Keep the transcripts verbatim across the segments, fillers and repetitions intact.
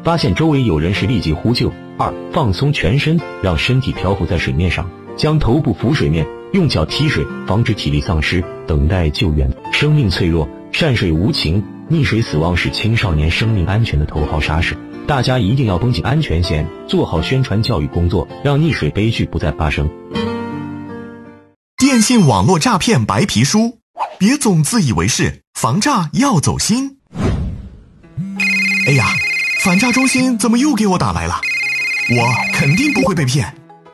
发现周围有人时立即呼救。二、放松全身，让身体漂浮在水面上，将头部浮水面，用脚踢水，防止体力丧失，等待救援。生命脆弱，善水无情，溺水死亡是青少年生命安全的头号杀手。大家一定要绷紧安全线，做好宣传教育工作，让溺水悲剧不再发生。 电信网络诈骗白皮书，别总自以为是，防诈要走心。哎呀，反诈中心怎么又给我打来了？我肯定不会被骗。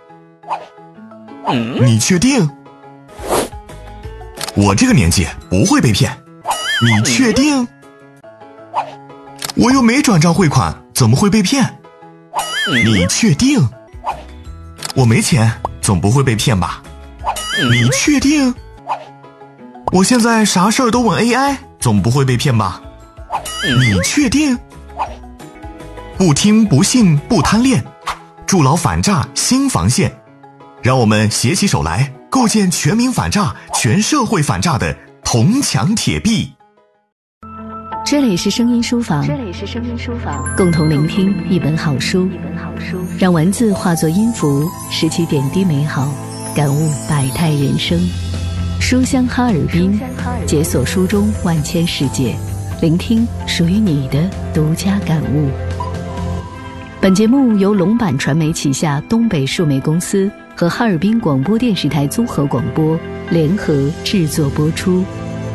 你确定？我这个年纪不会被骗。你确定？我又没转账汇款，怎么会被骗？你确定？我没钱，总不会被骗吧？你确定？我现在啥事儿都问 A I， 总不会被骗吧？你确定？不听不信不贪恋，筑牢反诈新防线，让我们携起手来，构建全民反诈、全社会反诈的铜墙铁壁。 这里是声音书房， 这里是声音书房， 共同聆听一本好书， 一本好书， 让文字化作音符，拾起点滴美好，感悟百态人生。书香哈尔滨，解锁书中万千世界，聆听属于你的独家感悟。本节目由龙版传媒旗下东北数媒公司和哈尔滨广播电视台综合广播联合制作播出。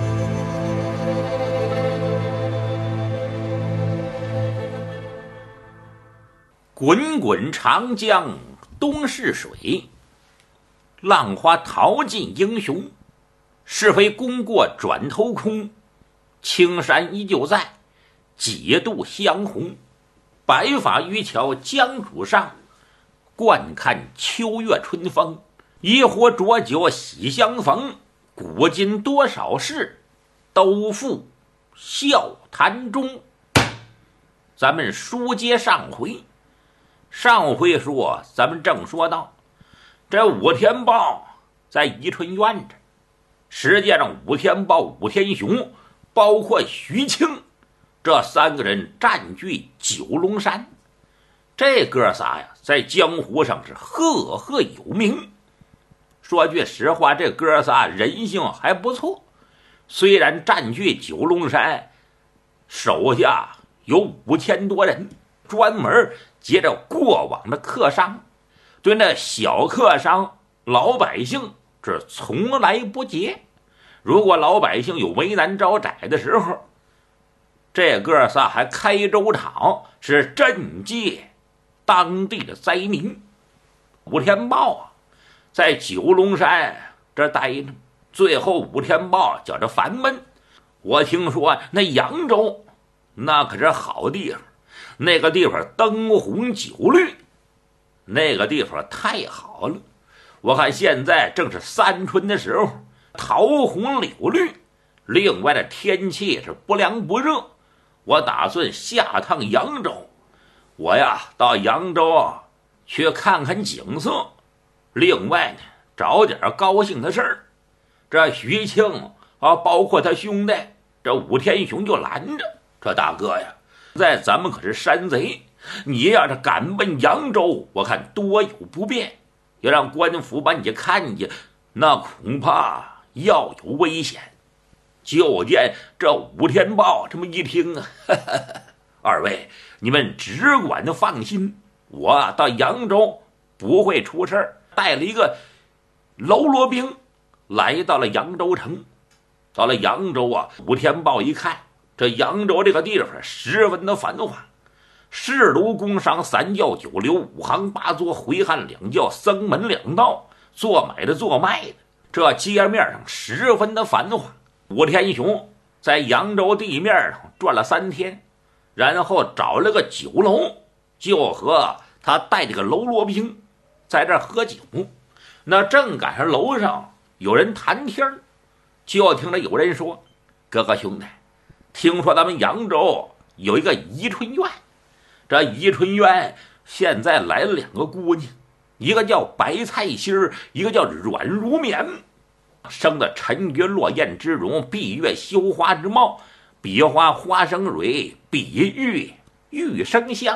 滚滚长江东逝水，浪花淘尽英雄。是非功过转头空，青山依旧在，几度相红。白发渔樵江渚上，惯看秋月春风。一壶浊酒喜相逢，古今多少事，都付笑谈中。咱们书接上回，上回说咱们正说到，这武天豹在宜春院这，实际上武天豹、武天雄包括徐庆这三个人占据九龙山。这哥仨呀在江湖上是赫赫有名。说句实话，这哥仨人性还不错，虽然占据九龙山，手下有五千多人，专门接着过往的客商，对那小客商老百姓是从来不劫。如果老百姓有为难招窄的时候，这哥仨还开粥厂，是赈济当地的灾民。武天豹啊在九龙山这待着，最后武天豹觉着烦闷。我听说那扬州那可是好地方，那个地方灯红酒绿，那个地方太好了。我看现在正是三春的时候，桃红柳绿，另外的天气是不凉不热。我打算下趟扬州，我呀到扬州啊去看看景色，另外呢找点高兴的事儿。这徐庆啊包括他兄弟这武天雄就拦着，这大哥呀，在咱们可是山贼，你要是敢奔扬州，我看多有不便，要让官府把你看见，那恐怕要有危险。就见这武天豹这么一听啊，呵呵，二位你们只管的放心，我到扬州不会出事儿。带了一个喽啰兵来到了扬州城。到了扬州啊，武天豹一看，这扬州这个地方十分的繁华，市卢工商三教九流五行八作回汉两教僧门两道，做买的做卖的，这街面上十分的繁华。武天雄在扬州地面上转了三天，然后找了个酒楼，就和他带这个喽啰兵在这儿喝酒。那正赶上楼上有人谈天，就听着有人说，哥哥兄弟，听说咱们扬州有一个宜春院，这宜春院现在来了两个姑娘，一个叫白菜心儿，一个叫软如棉，生的沉鱼落雁之容，闭月羞花之貌，比花花生蕊，比喻玉生香。